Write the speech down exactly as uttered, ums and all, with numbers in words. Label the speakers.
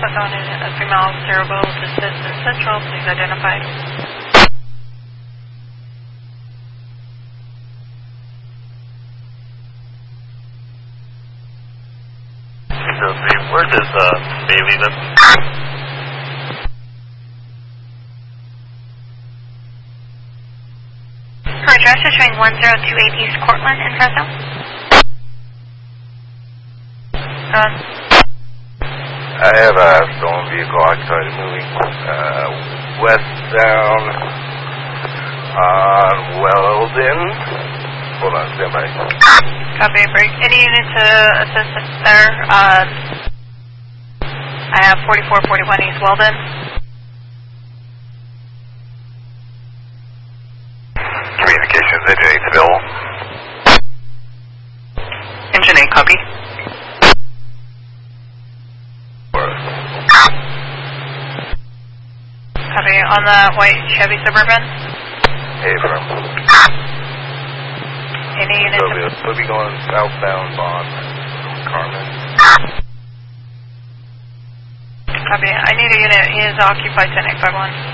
Speaker 1: Southbound unit, a female officer will assist in Central. Please identify.
Speaker 2: Where does uh, Bailey live?
Speaker 1: Her address is showing one zero two eight East Cortland in Fresno. Um,
Speaker 3: I have a stolen vehicle. I started moving uh, westbound on Weldon. Hold on, stand by.
Speaker 1: Copy, break. Any unit to assist there? Uh, I have forty-four forty-one East Weldon.
Speaker 3: Communications, Engine eight, Bill.
Speaker 1: Engine eight, copy. Copy. On the white Chevy Suburban?
Speaker 3: Hey, firm.
Speaker 1: Any unit
Speaker 3: So
Speaker 1: to...
Speaker 3: we'll, we'll be going southbound on Carmen.
Speaker 1: Copy. I need a unit. He is occupied ten eight five one.